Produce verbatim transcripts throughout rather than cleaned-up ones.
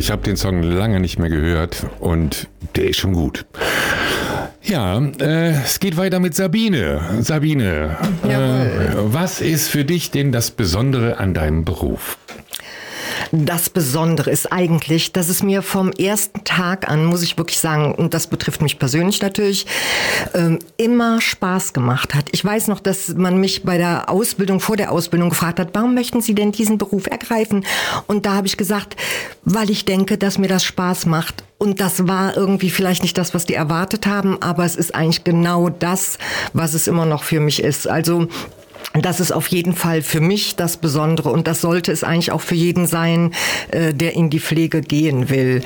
Ich habe den Song lange nicht mehr gehört und der ist schon gut. Ja, äh, es geht weiter mit Sabine. Sabine, äh, was ist für dich denn das Besondere an deinem Beruf? Das Besondere ist eigentlich, dass es mir vom ersten Tag an, muss ich wirklich sagen, und das betrifft mich persönlich natürlich, ähm, immer Spaß gemacht hat. Ich weiß noch, dass man mich bei der Ausbildung, vor der Ausbildung gefragt hat, warum möchten Sie denn diesen Beruf ergreifen? Und da habe ich gesagt, weil ich denke, dass mir das Spaß macht. Und das war irgendwie vielleicht nicht das, was die erwartet haben, aber es ist eigentlich genau das, was es immer noch für mich ist. Also das ist auf jeden Fall für mich das Besondere und das sollte es eigentlich auch für jeden sein, der in die Pflege gehen will.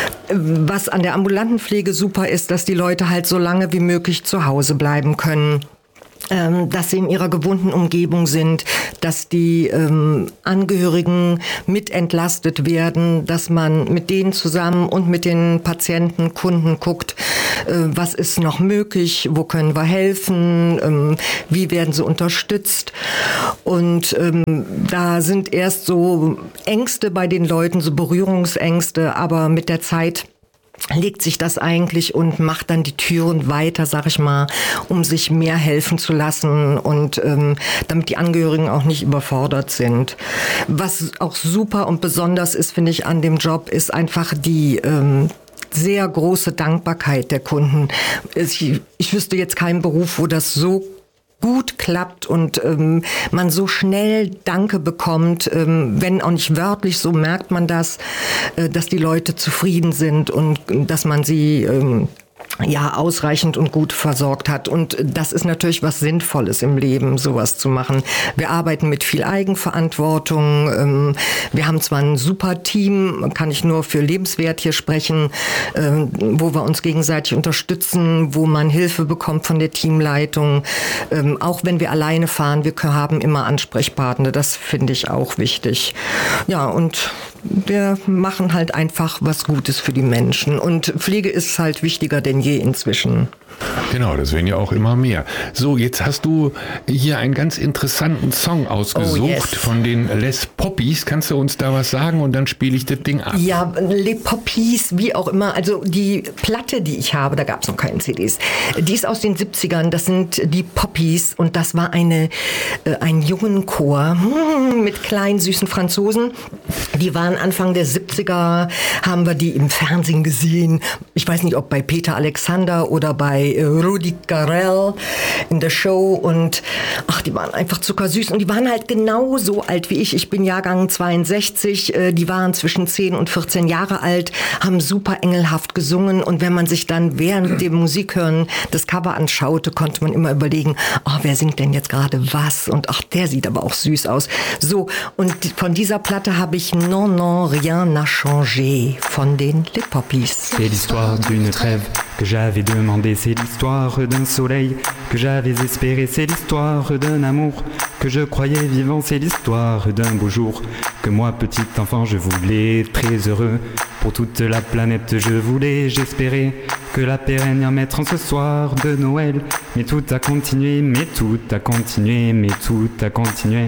Was an der ambulanten Pflege super ist, dass die Leute halt so lange wie möglich zu Hause bleiben können. Dass sie in ihrer gewohnten Umgebung sind, dass die ähm, Angehörigen mit entlastet werden, dass man mit denen zusammen und mit den Patienten, Kunden guckt, äh, was ist noch möglich, wo können wir helfen, ähm, wie werden sie unterstützt. Und ähm, da sind erst so Ängste bei den Leuten, so Berührungsängste, aber mit der Zeit legt sich das eigentlich und macht dann die Türen weiter, sag ich mal, um sich mehr helfen zu lassen und ähm, damit die Angehörigen auch nicht überfordert sind. Was auch super und besonders ist, finde ich, an dem Job, ist einfach die ähm, sehr große Dankbarkeit der Kunden. Ich, ich wüsste jetzt keinen Beruf, wo das so gut klappt und ähm, man so schnell Danke bekommt, ähm, wenn auch nicht wörtlich, so merkt man das, äh, dass die Leute zufrieden sind und dass man sie ähm, ja ausreichend und gut versorgt hat. Und das ist natürlich was Sinnvolles im Leben, sowas zu machen. Wir arbeiten mit viel Eigenverantwortung. Ähm, wir haben zwar ein super Team, kann ich nur für Lebenswert hier sprechen, ähm, wo wir uns gegenseitig unterstützen, wo man Hilfe bekommt von der Teamleitung. Ähm, auch wenn wir alleine fahren, wir haben immer Ansprechpartner. Das finde ich auch wichtig. Ja, und wir machen halt einfach was Gutes für die Menschen. Und Pflege ist halt wichtiger denn je inzwischen. Genau, das werden ja auch immer mehr. So, jetzt hast du hier einen ganz interessanten Song ausgesucht oh, yes. von den Les Poppies. Kannst du uns da was sagen und dann spiele ich das Ding ab? Ja, Les Poppies, wie auch immer. Also die Platte, die ich habe, da gab es noch keine C Ds, die ist aus den siebzigern. Das sind die Poppies und das war eine, äh, ein jungen Chor mit kleinen, süßen Franzosen. Die waren Anfang der siebziger, haben wir die im Fernsehen gesehen. Ich weiß nicht, ob bei Peter Alexander oder bei Rudi Carrell in der Show und ach, die waren einfach zuckersüß und die waren halt genauso alt wie ich. Ich bin Jahrgang zweiundsechzig, die waren zwischen zehn und vierzehn Jahre alt, haben super engelhaft gesungen und wenn man sich dann während dem Musikhören das Cover anschaute, konnte man immer überlegen, oh, wer singt denn jetzt gerade was und ach, der sieht aber auch süß aus. So, und von dieser Platte habe ich Non, non, rien n'a changé von den Les Poppies. C'est l'histoire d'une trêve que j'avais demandé, c'est l'histoire d'un soleil que j'avais espéré, c'est l'histoire d'un amour que je croyais vivant, c'est l'histoire d'un beau jour que moi, petit enfant, je voulais très heureux. Pour toute la planète, je voulais, j'espérais que la paix règne en mettre en ce soir de Noël. Mais tout a continué, mais tout a continué, mais tout a continué.